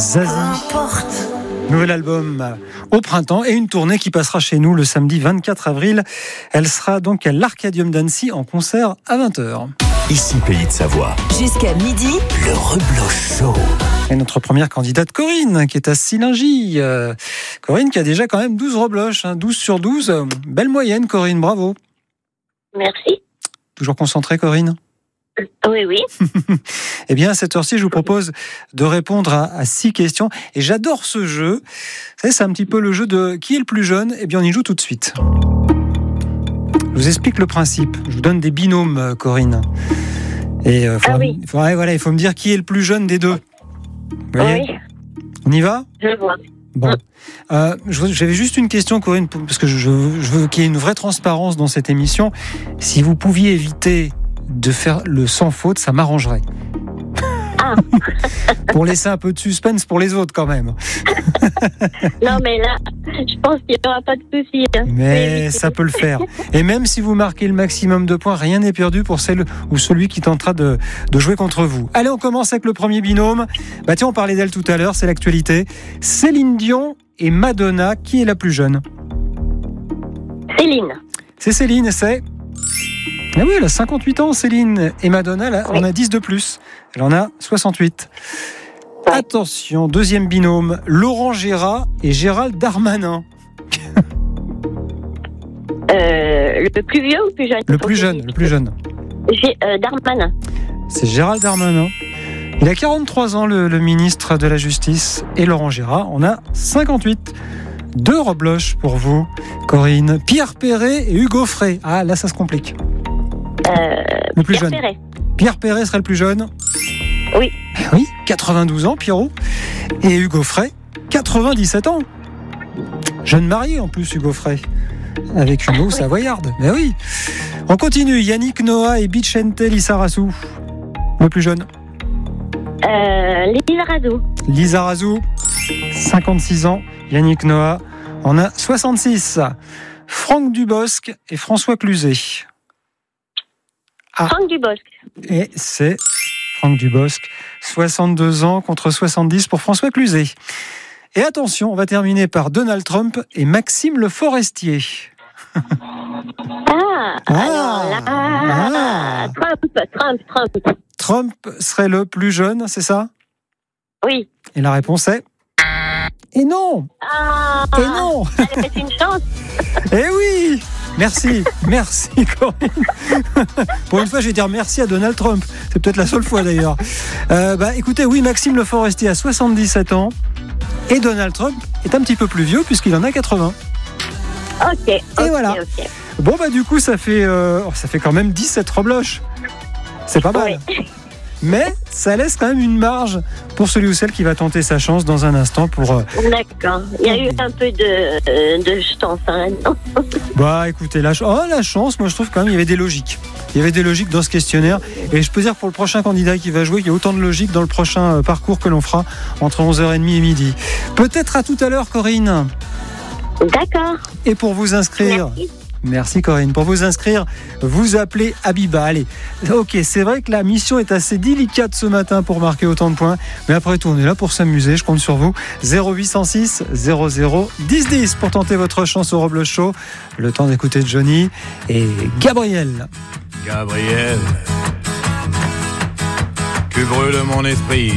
Zazie. Nouvel album au printemps et une tournée qui passera chez nous le samedi 24 avril. Elle sera donc à l'Arcadium d'Annecy en concert à 20h. Ici Pays de Savoie. Jusqu'à midi, le Rebloche Show. Et notre première candidate, Corinne, qui est à Sillingy. Corinne qui a déjà quand même 12 rebloches, 12 sur 12. Belle moyenne, Corinne, bravo. Merci. Toujours concentrée, Corinne ? Oui. Eh bien, à cette heure-ci, je vous propose de répondre à 6 questions. Et j'adore ce jeu. Vous savez, c'est un petit peu le jeu de qui est le plus jeune ? Eh bien, on y joue tout de suite. Je vous explique le principe. Je vous donne des binômes, Corinne. Et il faut me dire qui est le plus jeune des deux. Vous voyez ? Oui. On y va ? Je vois. Bon. J'avais juste une question, Corinne, parce que je veux qu'il y ait une vraie transparence dans cette émission. Si vous pouviez éviter de faire le sans faute, ça m'arrangerait. Ah. Pour laisser un peu de suspense pour les autres quand même. Non mais là, je pense qu'il n'y aura pas de souci. Mais ça peut le faire. Et même si vous marquez le maximum de points, rien n'est perdu pour celle ou celui qui tentera de jouer contre vous. Allez, on commence avec le premier binôme. Tiens, on parlait d'elle tout à l'heure, c'est l'actualité. Céline Dion et Madonna, qui est la plus jeune ? Céline. C'est Céline, c'est... Ah oui, elle a 58 ans, Céline. Et Madonna, là, on a 10 de plus. Elle en a 68. Ouais. Attention, deuxième binôme. Laurent Gérard et Gérald Darmanin. Le plus vieux ou le plus jeune ? Le plus jeune. Darmanin. C'est Gérald Darmanin. Il a 43 ans, le ministre de la Justice. Et Laurent Gérard en a 58. 2 rebloches pour vous, Corinne. Pierre Perret et Hugo Frey. Ah, là, ça se complique. Le plus jeune. Perret. Pierre Perret serait le plus jeune ? Oui. Oui, 92 ans, Pierrot. Et Hugo Frey, 97 ans. Jeune marié en plus, Hugo Frey. Avec une eau savoyarde. Mais oui. On continue. Yannick Noah et Bicente Lizarazu. Le plus jeune. Lizarazu, 56 ans. Yannick Noah en a 66. Franck Dubosc et François Cluzet. Franck Dubosc. Et c'est Franck Dubosc, 62 ans contre 70 pour François Cluzet. Et attention, on va terminer par Donald Trump et Maxime Le Forestier. Trump. Trump serait le plus jeune, c'est ça ? Oui. Et la réponse est... Et non. Et non. C'est une chance. Eh oui. Merci Corinne. Pour une fois, je vais dire merci à Donald Trump. C'est peut-être la seule fois d'ailleurs. Écoutez, oui, Maxime Le Forestier a 77 ans et Donald Trump est un petit peu plus vieux puisqu'il en a 80. Ok. Et voilà. Okay. Bon, du coup, ça fait quand même 17 rebloches. C'est pas mal. Oui. Mais ça laisse quand même une marge pour celui ou celle qui va tenter sa chance dans un instant pour... D'accord. Il y a eu un peu de chance. Écoutez, la chance, moi je trouve quand même il y avait des logiques. Il y avait des logiques dans ce questionnaire. Et je peux dire pour le prochain candidat qui va jouer, il y a autant de logique dans le prochain parcours que l'on fera entre 11h30 et midi. Peut-être à tout à l'heure, Corinne. D'accord. Et pour vous inscrire... Merci Corinne. Pour vous inscrire, vous appelez Abiba. Allez, ok, c'est vrai que la mission est assez délicate ce matin pour marquer autant de points, mais après tout, on est là pour s'amuser, je compte sur vous. 0806 00 10 10 pour tenter votre chance au Rebloche Show. Le temps d'écouter Johnny et Gabriel. Gabriel, tu brûles mon esprit.